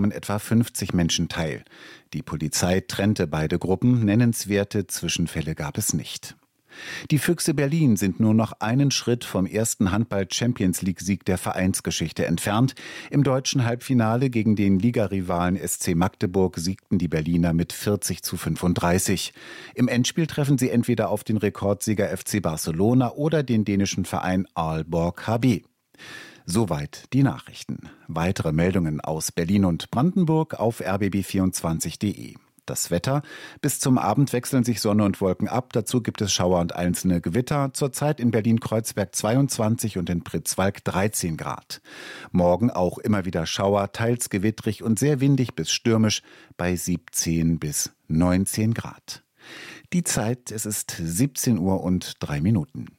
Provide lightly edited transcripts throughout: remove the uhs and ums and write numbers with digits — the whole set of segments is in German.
nahmen etwa 50 Menschen teil. Die Polizei trennte beide Gruppen, nennenswerte Zwischenfälle gab es nicht. Die Füchse Berlin sind nur noch einen Schritt vom ersten Handball-Champions-League-Sieg der Vereinsgeschichte entfernt. Im deutschen Halbfinale gegen den Ligarivalen SC Magdeburg siegten die Berliner mit 40:35. Im Endspiel treffen sie entweder auf den Rekordsieger FC Barcelona oder den dänischen Verein Aalborg HB. Soweit die Nachrichten. Weitere Meldungen aus Berlin und Brandenburg auf rbb24.de. Das Wetter: Bis zum Abend wechseln sich Sonne und Wolken ab. Dazu gibt es Schauer und einzelne Gewitter. Zurzeit in Berlin-Kreuzberg 22 und in Pritzwalk 13 Grad. Morgen auch immer wieder Schauer, teils gewittrig und sehr windig bis stürmisch bei 17 bis 19 Grad. Die Zeit: Es ist 17 Uhr und 3 Minuten.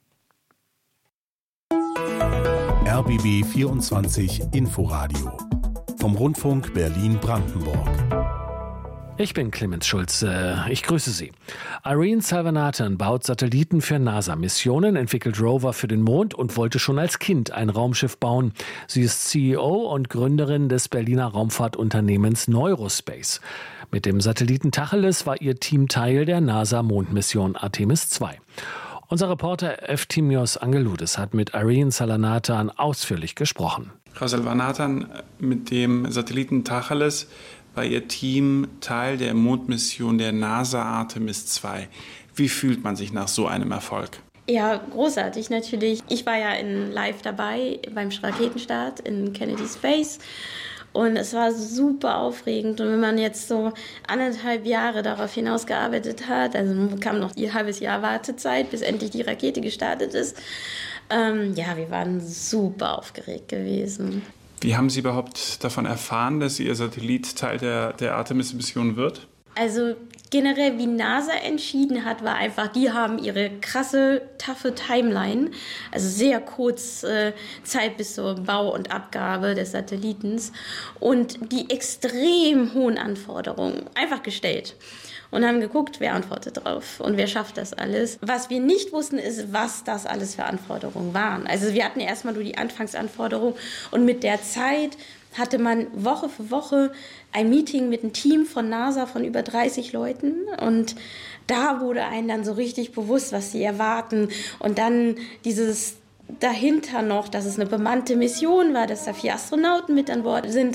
RBB 24 Inforadio vom Rundfunk Berlin-Brandenburg. Ich bin Clemens Schulze. Ich grüße Sie. Irene Salvanathan baut Satelliten für NASA-Missionen, entwickelt Rover für den Mond und wollte schon als Kind ein Raumschiff bauen. Sie ist CEO und Gründerin des Berliner Raumfahrtunternehmens Neurospace. Mit dem Satelliten Tacheles war ihr Team Teil der NASA-Mondmission Artemis II. Unser Reporter Efthymios Angeloudis hat mit Irene Salvanathan ausführlich gesprochen. Frau Salvanathan, mit dem Satelliten Tacheles war Ihr Team Teil der Mondmission der NASA Artemis II. Wie fühlt man sich nach so einem Erfolg? Ja, großartig natürlich. Ich war ja live dabei beim Raketenstart in Kennedy Space. Und es war super aufregend. Und wenn man jetzt so 1,5 Jahre darauf hinausgearbeitet hat, also kam noch ein halbes Jahr Wartezeit, bis endlich die Rakete gestartet ist. Wir waren super aufgeregt gewesen. Wie haben Sie überhaupt davon erfahren, dass Ihr Satellit Teil der Artemis-Mission wird? Also generell, wie NASA entschieden hat, war einfach, die haben ihre krasse, taffe Timeline, also sehr kurz Zeit bis zur Bau und Abgabe des Satellitens und die extrem hohen Anforderungen einfach gestellt. Und haben geguckt, wer antwortet drauf und wer schafft das alles. Was wir nicht wussten, ist, was das alles für Anforderungen waren. Also wir hatten erstmal nur die Anfangsanforderungen und mit der Zeit hatte man Woche für Woche ein Meeting mit einem Team von NASA von über 30 Leuten und da wurde einem dann so richtig bewusst, was sie erwarten und dann dieses dahinter noch, dass es eine bemannte Mission war, dass da 4 Astronauten mit an Bord sind